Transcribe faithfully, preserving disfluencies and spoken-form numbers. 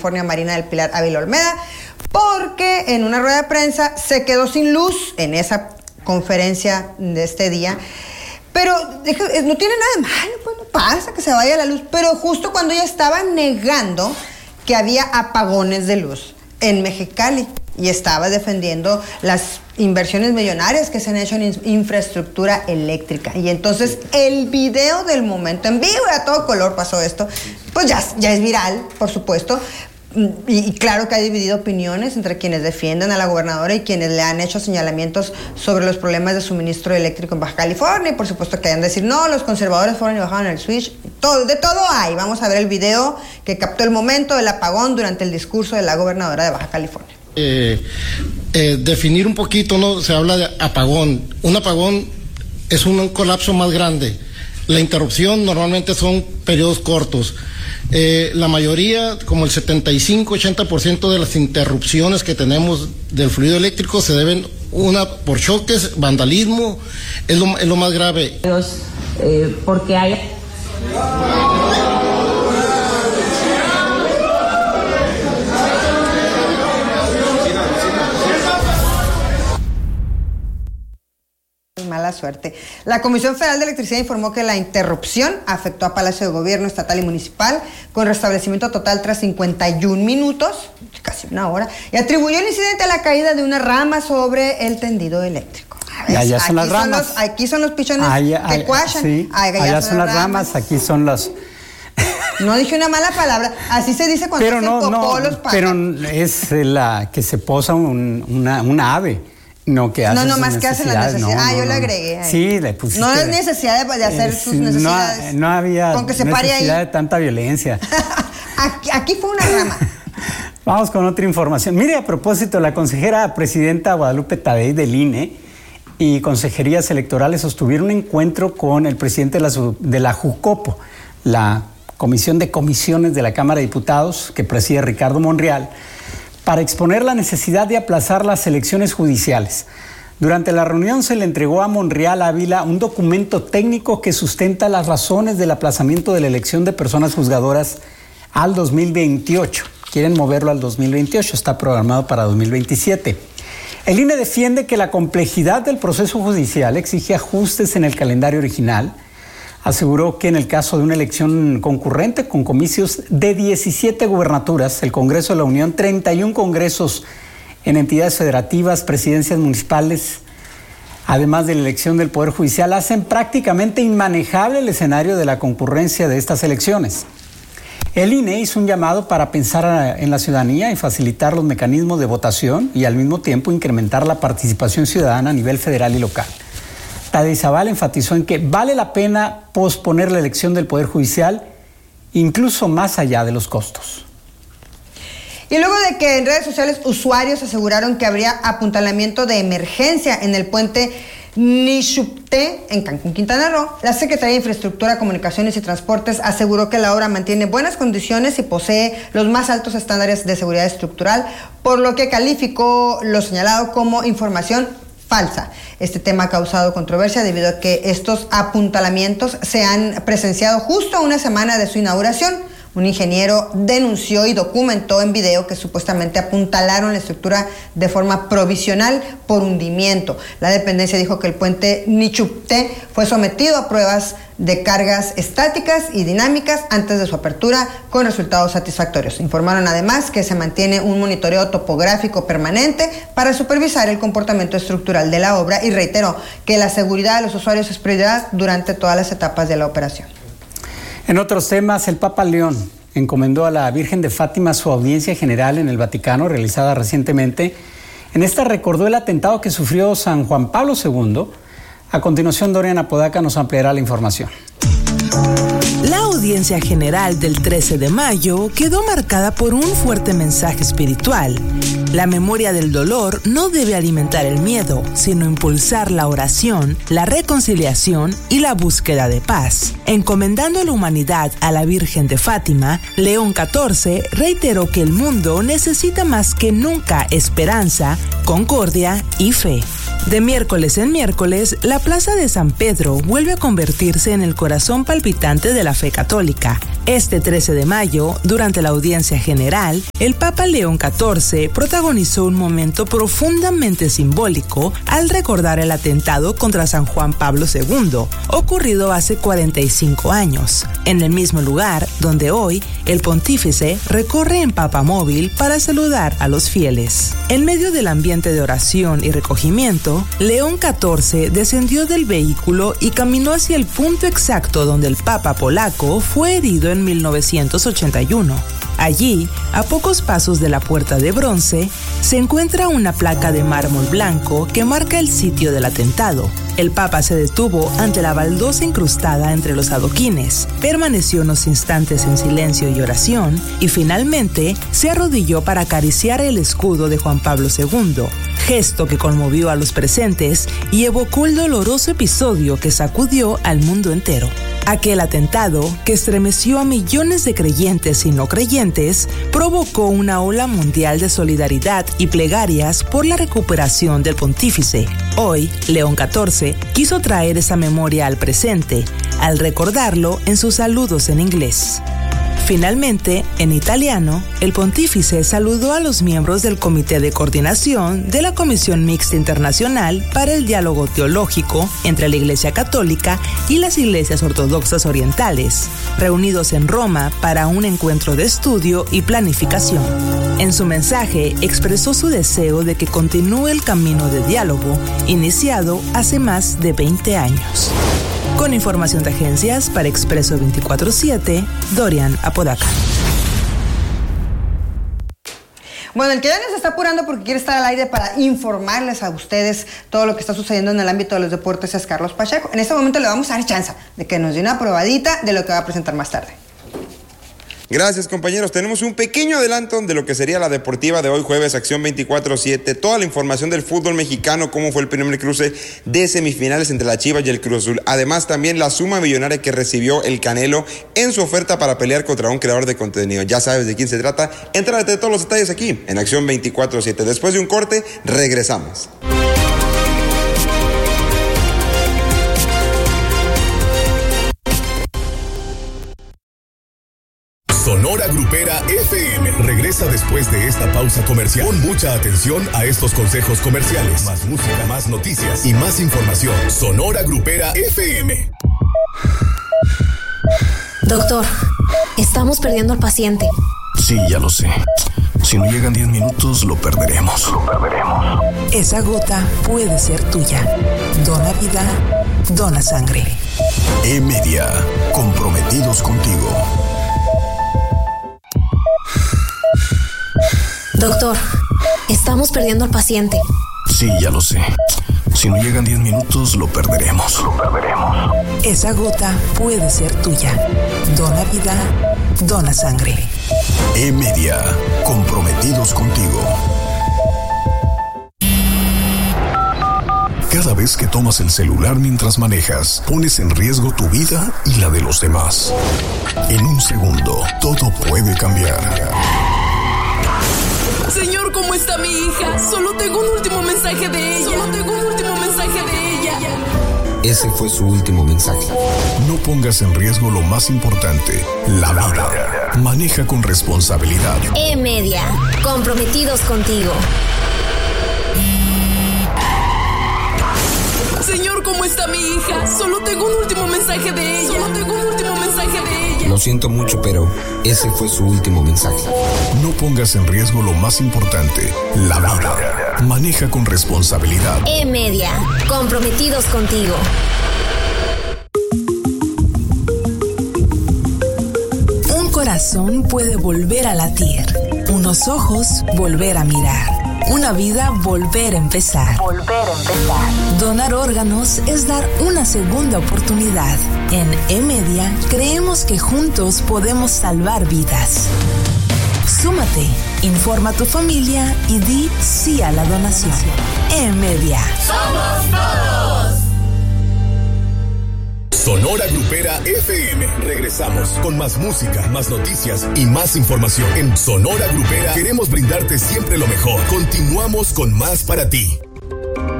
California, Marina del Pilar Ávila Olmeda, porque en una rueda de prensa se quedó sin luz en esa conferencia de este día. Pero no tiene nada de malo, pues no pasa que se vaya la luz. Pero justo cuando ella estaba negando que había apagones de luz en Mexicali y estaba defendiendo las inversiones millonarias que se han hecho en infraestructura eléctrica. Y entonces el video del momento, en vivo y a todo color pasó esto, pues ya, ya es viral, por supuesto. Y, y claro que ha dividido opiniones entre quienes defienden a la gobernadora y quienes le han hecho señalamientos sobre los problemas de suministro eléctrico en Baja California. Y por supuesto que han de decir, no, los conservadores fueron y bajaron el switch. Todo, de todo hay. Vamos a ver el video que captó el momento del apagón durante el discurso de la gobernadora de Baja California. Eh, eh, definir un poquito, ¿no? Se habla de apagón. Un apagón es un, un colapso más grande. La interrupción normalmente son periodos cortos. Eh, la mayoría, como el setenta y cinco a ochenta por ciento de las interrupciones que tenemos del fluido eléctrico se deben, una, por choques, vandalismo, es lo, es lo más grave. Eh, porque hay... Mala suerte. La Comisión Federal de Electricidad informó que la interrupción afectó a Palacio de Gobierno estatal y municipal con restablecimiento total tras cincuenta y un minutos, casi una hora, y atribuyó el incidente a la caída de una rama sobre el tendido eléctrico. Ya, allá son las ramas. Son los, aquí son los pichones allá, que allá, cuachan. Sí, allá, allá son, son las ramas, ramas, aquí son las... No dije una mala palabra, así se dice cuando pero hacen no, popó no, los patos. Pero es la que se posa un, una, una ave. No, que hace no, nomás que hacen las necesidades. No, ah, no, yo no, le agregué. Ahí. Sí, le pusiste. No es necesidad de, de hacer eh, sus necesidades. No, no había con que se necesidad pare ahí. de tanta violencia. aquí, aquí fue una rama. Vamos con otra información. Mire, a propósito, la consejera presidenta Guadalupe Tadei del I N E y consejerías electorales sostuvieron un encuentro con el presidente de la, de la Jucopo, la Comisión de Comisiones de la Cámara de Diputados, que preside Ricardo Monreal, para exponer la necesidad de aplazar las elecciones judiciales. Durante la reunión se le entregó a Monreal Ávila un documento técnico que sustenta las razones del aplazamiento de la elección de personas juzgadoras al dos mil veintiocho. Quieren moverlo al dos mil veintiocho, está programado para dos mil veintisiete. El I N E defiende que la complejidad del proceso judicial exige ajustes en el calendario original. Aseguró que en el caso de una elección concurrente con comicios de diecisiete gubernaturas, el Congreso de la Unión, treinta y un congresos en entidades federativas, presidencias municipales, además de la elección del Poder Judicial, hacen prácticamente inmanejable el escenario de la concurrencia de estas elecciones. El I N E hizo un llamado para pensar en la ciudadanía y facilitar los mecanismos de votación y al mismo tiempo incrementar la participación ciudadana a nivel federal y local. Tadei Zavala enfatizó en que vale la pena posponer la elección del Poder Judicial, incluso más allá de los costos. Y luego de que en redes sociales usuarios aseguraron que habría apuntalamiento de emergencia en el puente Nixupté en Cancún, Quintana Roo, la Secretaría de Infraestructura, Comunicaciones y Transportes aseguró que la obra mantiene buenas condiciones y posee los más altos estándares de seguridad estructural, por lo que calificó lo señalado como información falsa. Este tema ha causado controversia debido a que estos apuntalamientos se han presenciado justo a una semana de su inauguración. Un ingeniero denunció y documentó en video que supuestamente apuntalaron la estructura de forma provisional por hundimiento. La dependencia dijo que el puente Nixupté fue sometido a pruebas de cargas estáticas y dinámicas antes de su apertura con resultados satisfactorios. Informaron además que se mantiene un monitoreo topográfico permanente para supervisar el comportamiento estructural de la obra y reiteró que la seguridad de los usuarios es prioridad durante todas las etapas de la operación. En otros temas, el Papa León encomendó a la Virgen de Fátima su audiencia general en el Vaticano, realizada recientemente. En esta recordó el atentado que sufrió San Juan Pablo segundo. A continuación, Dorian Apodaca nos ampliará la información. La audiencia general del trece de mayo quedó marcada por un fuerte mensaje espiritual. La memoria del dolor no debe alimentar el miedo, sino impulsar la oración, la reconciliación y la búsqueda de paz. Encomendando la humanidad a la Virgen de Fátima, León catorce reiteró que el mundo necesita más que nunca esperanza, concordia y fe. De miércoles en miércoles, la Plaza de San Pedro vuelve a convertirse en el corazón palpitante de la fe católica. Este trece de mayo, durante la audiencia general, el Papa León catorce protagonizó un momento profundamente simbólico al recordar el atentado contra San Juan Pablo segundo, ocurrido hace cuarenta y cinco años, en el mismo lugar donde hoy el pontífice recorre en papamóvil para saludar a los fieles. En medio del ambiente de oración y recogimiento, León catorce descendió del vehículo y caminó hacia el punto exacto donde el Papa polaco fue herido en mil novecientos ochenta y uno. Allí, a pocos pasos de la puerta de bronce, se encuentra una placa de mármol blanco que marca el sitio del atentado. El Papa se detuvo ante la baldosa incrustada entre los adoquines, permaneció unos instantes en silencio y oración y finalmente se arrodilló para acariciar el escudo de Juan Pablo segundo, gesto que conmovió a los presentes y evocó el doloroso episodio que sacudió al mundo entero. Aquel atentado, que estremeció a millones de creyentes y no creyentes, provocó una ola mundial de solidaridad y plegarias por la recuperación del pontífice. Hoy, León catorce quiso traer esa memoria al presente, al recordarlo en sus saludos en inglés. Finalmente, en italiano, el pontífice saludó a los miembros del Comité de Coordinación de la Comisión Mixta Internacional para el Diálogo Teológico entre la Iglesia Católica y las iglesias ortodoxas orientales, reunidos en Roma para un encuentro de estudio y planificación. En su mensaje, expresó su deseo de que continúe el camino de diálogo iniciado hace más de veinte años. Con información de agencias para Expreso veinticuatro siete, Dorian Apodaca. Bueno, el que ya nos está apurando porque quiere estar al aire para informarles a ustedes todo lo que está sucediendo en el ámbito de los deportes es Carlos Pacheco. En este momento le vamos a dar chance de que nos dé una probadita de lo que va a presentar más tarde. Gracias, compañeros. Tenemos un pequeño adelanto de lo que sería la deportiva de hoy jueves, Acción veinticuatro siete. Toda la información del fútbol mexicano, cómo fue el primer cruce de semifinales entre la Chivas y el Cruz Azul. Además, también la suma millonaria que recibió el Canelo en su oferta para pelear contra un creador de contenido. Ya sabes de quién se trata. Entrate de todos los detalles aquí en Acción veinticuatro siete. Después de un corte, regresamos. Sonora Grupera F M regresa después de esta pausa comercial. Pon mucha atención a estos consejos comerciales. Más música, más noticias y más información. Sonora Grupera F M. Doctor, estamos perdiendo al paciente. Sí, ya lo sé. Si no llegan diez minutos, lo perderemos. Lo perderemos. Esa gota puede ser tuya. Dona vida, dona sangre. E-Media, comprometidos contigo. Doctor, estamos perdiendo al paciente. Sí, ya lo sé. Si no llegan diez minutos, lo perderemos. Lo perderemos. Esa gota puede ser tuya. Dona vida, dona sangre. E-Media, comprometidos contigo. Cada vez que tomas el celular mientras manejas, pones en riesgo tu vida y la de los demás. En un segundo, todo puede cambiar. Señor, ¿cómo está mi hija? Solo tengo un último mensaje de ella. Solo tengo un último mensaje de ella. Ese fue su último mensaje. No pongas en riesgo lo más importante, la vida. Maneja con responsabilidad. E-Media, comprometidos contigo. Señor, ¿cómo está mi hija? Solo tengo un último mensaje de ella. Solo tengo un último mensaje de ella. Lo siento mucho, pero ese fue su último mensaje. No pongas en riesgo lo más importante, la vida. Maneja con responsabilidad. E-Media, comprometidos contigo. Un corazón puede volver a latir, unos ojos volver a mirar, una vida volver a empezar. Volver a empezar. Donar órganos es dar una segunda oportunidad. En E-Media creemos que juntos podemos salvar vidas. Súmate, informa a tu familia y di sí a la donación. E-Media. ¡Somos todos! Sonora Grupera F M. Regresamos con más música, más noticias y más información. En Sonora Grupera queremos brindarte siempre lo mejor. Continuamos con más para ti.